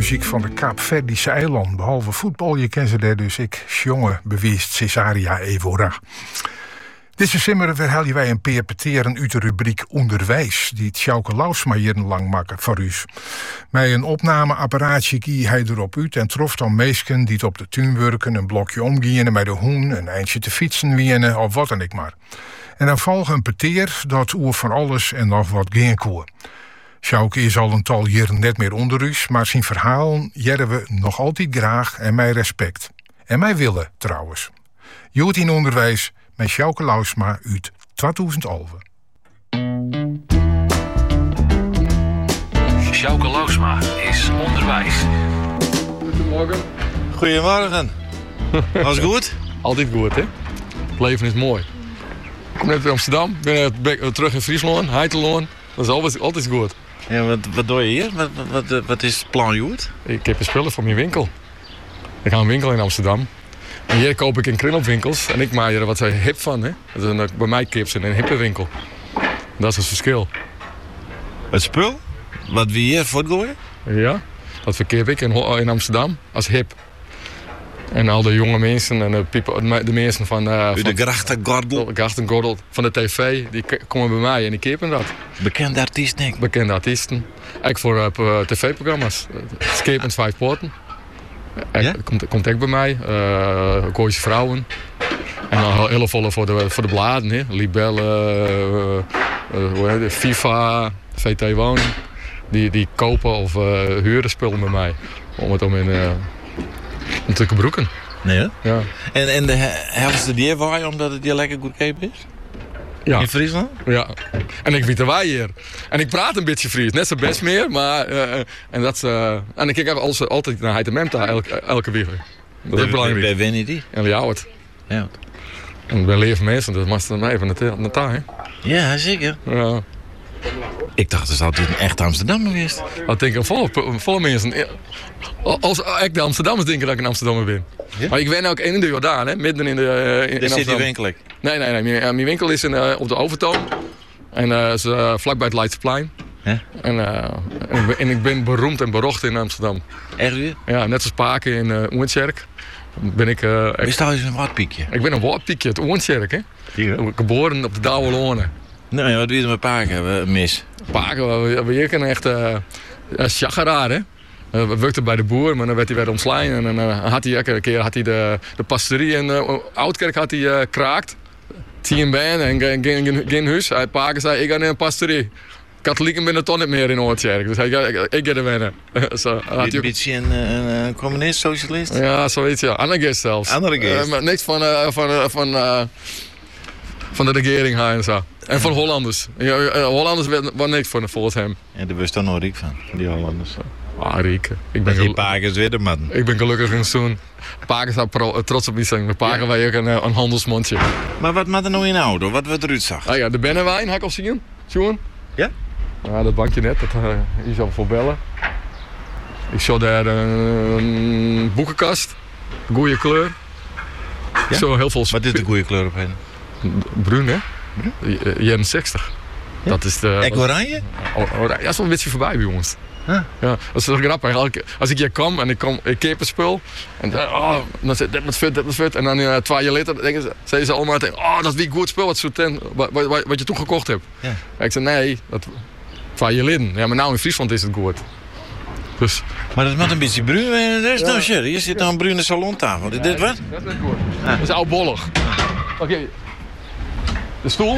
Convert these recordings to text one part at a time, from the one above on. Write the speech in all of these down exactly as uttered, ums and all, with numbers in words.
muziek van de Kaapverdische eilanden. Behalve voetbal, je kent ze daar dus. Ik, jongen, beweest Cesaria Evora. Deze simmer verhalen wij een peerpeteren uit de rubriek Onderwijs, die het Sjouke Lausma jarenlang maken voor u. Met een opnameapparaatje gie hij erop uit en trof dan meesken die het op de tuin werken, een blokje omgien met de hoen, een eindje te fietsen wienen of wat dan ik maar. En dan volgt een peteer dat oer van alles en nog wat geen koe. Sjouke is al een tal jaren net meer onder u, maar zijn verhaal jaren we nog altijd graag en mij respect. En mij willen trouwens. Joet in onderwijs met Sjouke Lausma uit tweeduizend elf. Sjouke Lausma is onderwijs. Goedemorgen. Goedemorgen. Was het goed? Altijd goed, hè? Het leven is mooi. Ik kom net uit Amsterdam, ben net terug in Friesland, Heiteloon. Dat is altijd, altijd goed. Ja, wat, wat doe je hier? Wat, wat, wat is het plan, Joet? Ik heb een spullen voor mijn winkel. Ik ga een winkel in Amsterdam. En hier koop ik in kringloopwinkels en ik maak er wat zij hip van, hè? Dat is een, bij mij kips in een hippe winkel. Dat is het verschil. Het spul? Wat we hier voortgooien? Ja, dat verkeer ik in, in Amsterdam als hip. En al de jonge mensen en de, people, de mensen van... Uh, van de grachtengordel. De grachtengordel van de tv, die komen bij mij en die kippen dat. Bekende artiesten, ik. Bekende artiesten. Ook voor uh, tv-programma's. Skepend Vijf Poorten. Ja? Komt, komt ook bij mij. Uh, Gooise Vrouwen. En dan heel veel voor de, voor de bladen. Hè. Libelle, uh, uh, uh, FIFA, V T Wonen. Die, die kopen of uh, huren spullen bij mij. Om het om in... Uh, Om te gebroeken. Nee, hè? Ja. En, en de helft die hier waar omdat het hier lekker goedkoop is? Ja. In Friesland? Ja. En ik weet er wij hier. En ik praat een beetje Fries. Net zo best meer, maar... Uh, en, dat, uh, en ik kijk altijd, altijd naar Heitememta elke, elke week. Dat is belangrijk. Bij wie die? En Ljouwert. Ja. En ik ben leven mensen, dus mag dan even naar de taal, Ja, zeker. Ja. Ik dacht, het is altijd een echt Amsterdammer geweest. Ik denk, volle, volle mensen... Als ik de Amsterdammers denken dat ik een Amsterdammer ben. Ja? Maar ik woon ook in de Jordaan, hè, midden in de uh, in, in zit je winkel? Nee, nee, nee. Mijn, mijn winkel is in, uh, op de Overtoom. En uh, is uh, vlakbij het Leidseplein. Ja? En, uh, en, ik ben, en ik ben beroemd en berocht in Amsterdam. Echt weer? Ja, net zoals Paken in uh, Oornsjerk. Ben ik... Uh, ik sta je een woordpiekje? Ik ben een woordpiekje, het Oornsjerk, hè. Ja. Geboren op de Douwe Lonen. Nee, wat doe je met Paken, mis? Paken, we, we hier kennen echt... Uh, uh, chageraar, hè. Uh, we werkten bij de boer, maar dan werd hij weer ontslaan. En dan uh, had hij een keer had hij de, de pastorie in uh, Oudkerk had hij uh, kraakt. Zie een band en geen, geen huis. Hij Paken zei, ik ga naar een pastorie. Katholieken ben er toch niet meer in Oortjerk. Dus hij, ik, ik ga er wennen. so, een beetje een, een, een communist, socialist? Ja, zoiets, ja. Anarchist zelfs. Anarchist. Uh, maar niks van, uh, van, uh, van, uh, van de regering haar en zo. En van Hollanders. Ja, uh, Hollanders waren niks voor volgens hem. Ja, daar was toch nog riek van, die Hollanders. Ah, riek. Ik ben gelu- Paken weer de man. Ik ben gelukkig in zo'n... Paken staat pro- trots op die zang. Met Paken ja. Wij ook een, een handelsmondje. Maar wat maakt er nou in de auto? Wat wordt eruit zag? Ah ja, de Bennewijn, heb ik al zien. Zien? Ja? Ja, dat bankje net. Dat uh, je zal voor bellen. Ik zag daar een, een boekenkast. Goeie kleur. Ja? Zo heel veel... Wat is de goede kleur op hen? Bruin, hè? Bruin? Jaren zestig. Ja? Dat is de... Ek oranje? Oranje. Ja, dat is wel een beetje voorbij bij ons. Huh? Ja, dat is wel grappig. Als ik hier kom en ik, kom, ik keep een spul. En dan, oh, dan zit dit met vet, dit met vet. En dan uh, twee jaar later denken ze, zeggen ze allemaal tegen, oh, dat is wie goed spul wat, ten, wat, wat, wat je toen gekocht hebt. Ja. Ik zei, nee, dat twee jaar geleden. Ja, maar nou in Friesland is het goed. Dus. Maar dat is een beetje bruin. Dat is ja. Nou shit. Hier zit nog een bruine salontafel. Ja, dit wat? Dat is net goed. Ja. Dat is oudbollig. Oké. Okay. De stoel.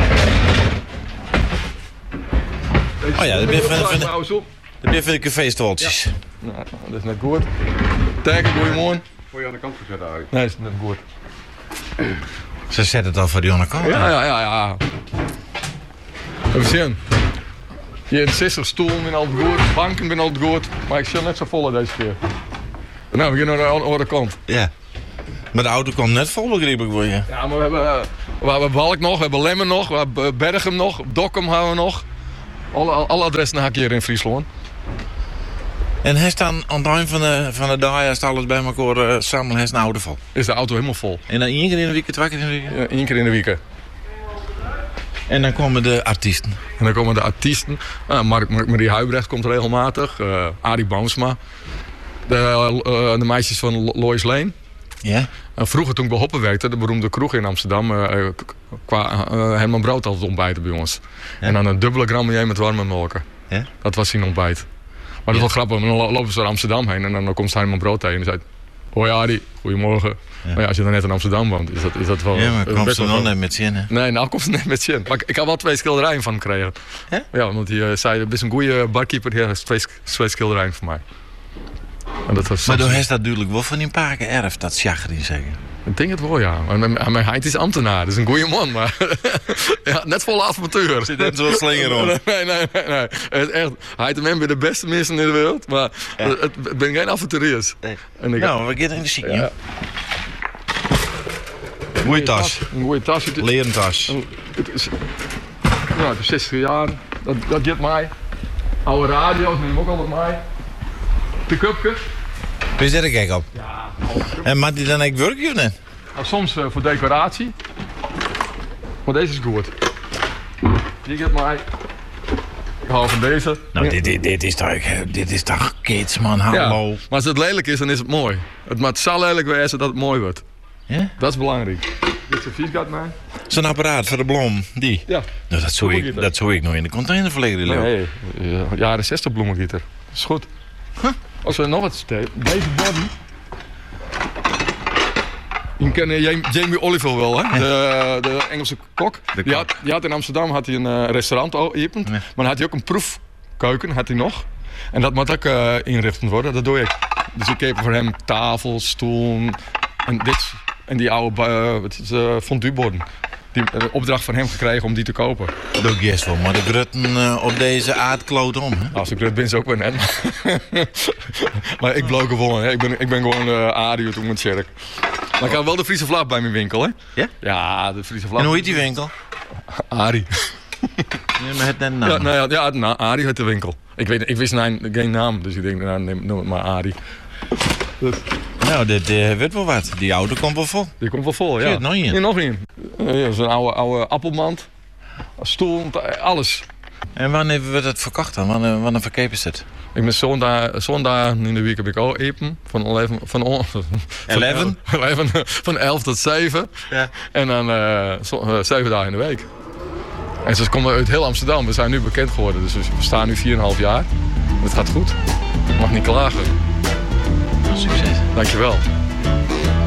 Oh ja, dat ben van, van, van, dat ben van de café-stoeltjes. Ja. Nou, dat is net goed. Teken, goeiemorgen. Voor je aan de kant gezet eigenlijk. Nee, dat is net goed. Ze zetten het al voor die andere kant. Ja, ja, ja, ja. Even zien. Je hebt zestig stoelen ben altijd goed, banken ben altijd goed, maar ik zie net zo vol deze keer. Nou, we gaan naar de andere kant. Ja. Maar de auto komt net vol, begreep ik voor je. Ja, maar we hebben, we hebben Balk nog, we hebben Lemmen nog, we hebben Berghem nog, Dokkum hebben we nog. Alle, alle adressen heb ik hier in Friesland. En hij staat aan het eind van de, van de dag, hij staat alles bij elkaar uh, samen, hij is een auto vol. Is de auto helemaal vol. En dan één keer in de week, twee keer in de week? Ja, één keer in de week. En dan komen de artiesten. En dan komen de artiesten. Uh, Mark, Mark Marie Huibrecht komt regelmatig. Uh, Arie Boomsma. De, uh, de meisjes van Lois Lane. Ja? En vroeger toen ik bij Hoppen werkte, de beroemde kroeg in Amsterdam, uh, qua uh, Herman Brood altijd ontbijten bij ons. Ja? En dan een dubbele grammeje met warme melken. Ja? Dat was zijn ontbijt. Maar dat is wel grappig, dan lopen ze naar Amsterdam heen en dan komt Herman Brood tegen en zei: hoi Arie, goedemorgen. Ja. Maar ja, als je dan net in Amsterdam woont, is dat, is dat wel... Ja, maar komt ze nog net met zin, hè? Nee, nou komt ze net met zin. Maar ik, ik had wel twee schilderijen van hem gekregen. Hè? Ja, want hij uh, zei, best een goede barkeeper, hier heeft twee, twee schilderijen voor mij. En dat was maar toen heeft dat natuurlijk wel van die paken erf, dat chagrin zeggen. Ik denk het wel, ja. Maar mijn heid is ambtenaar, dat is een goede man, maar ja, net vol avontuur. Zit net zo'n slinger om. Nee, nee, nee, nee. Het echt, hij is bij de beste mensen in de wereld, maar ja. het, het ben geen avonturiers. Nee. En ik, nou, we gaan in de ziek, ja. Goeie tas. Een goede tas. Leren tas. Het is, ja, het is zestig jaar, dat, dat geeft mij. Oude radio's neem ik ook altijd mee. Pick-upje. Wees er gek op? Ja. En maakt die dan eigenlijk werk of niet? Nou, soms uh, voor decoratie. Maar deze is goed. Die geeft mij. Ik hou van deze. Nou, ja. dit, dit, dit is toch, dit is toch kids, man, hallo. Ja, maar als het lelijk is, dan is het mooi. Het moet zo lelijk wezen dat het mooi wordt. Ja? Dat is belangrijk. Dit is een viesgat, mij. Zo'n apparaat voor de bloem, die? Ja. Nou, dat zou ik, dat zou ik nog in de container verleggen. Nee, nee, jaren zestig bloemengieter. Dat is goed. Huh? Als we nog wat steken. Deze body. Je kent Jamie Oliver wel, hè? De, de Engelse kok. De die, had, die had in Amsterdam had hij een uh, restaurant geopend. Nee. Maar dan had hij ook een proefkeuken, had hij nog. En dat moet ook uh, inrichten worden, dat doe ik. Dus ik heb voor hem tafel, stoel en dit. En die oude uh, uh, fondue-borden. Die uh, opdracht van hem gekregen om die te kopen. Dat is wel, maar de grutten uh, op deze aardkloot om. Hè? Als de grut ben ze ook wel net. Maar ik blook gewoon, hè. Ik ben, ik ben gewoon uh, Arie toen met Sjerk. Maar ik had wel de Friese vlag bij mijn winkel, hè? Ja? Ja, de Friese vlag. En hoe heet die winkel? Arie. Ja, maar het net naam. Ja, nou ja, ja nou, Arie heet de winkel. Ik, weet, ik wist nou, geen naam, dus ik denk, nou, neem, noem het maar Arie. Dus. Nou, dit uh, weet wel wat. Die auto komt wel vol. Die komt wel vol, ja. Zit nog in? Ja, nog in. Uh, ja, zo'n oude, oude appelmand. Stoel, alles. En wanneer wordt het verkocht dan? Wanneer, wanneer verkeep is het? Ik ben zondag, zondag in de week heb ik ook eten. Van elf van, on, van, eleven? Van, van elf tot zeven. Ja. En dan uh, zo, uh, zeven dagen in de week. En ze komen uit heel Amsterdam. We zijn nu bekend geworden. Dus we staan nu vier komma vijf jaar. Het gaat goed. Ik mag niet klagen. Succes. Dankjewel.